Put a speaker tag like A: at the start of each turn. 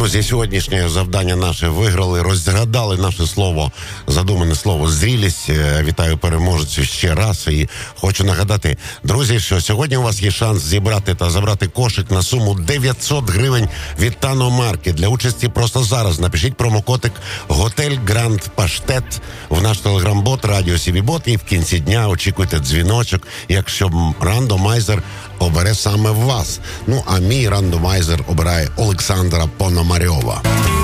A: Друзі, сьогоднішнє завдання наше виграли, розгадали наше слово, задумане слово «зрілість». Вітаю переможців ще раз і хочу нагадати, друзі, що сьогодні у вас є шанс зібрати та забрати кошик на суму 900 гривень від Tano Market. Для участі просто зараз напишіть промокодик «Готель Гранд Паштет» в наш телеграм-бот «Радіо Сібі-бот» і в кінці дня очікуйте дзвіночок, якщо рандомайзер обере саме вас. Ну, а мій рандомайзер обирає Олександра Пономарьова.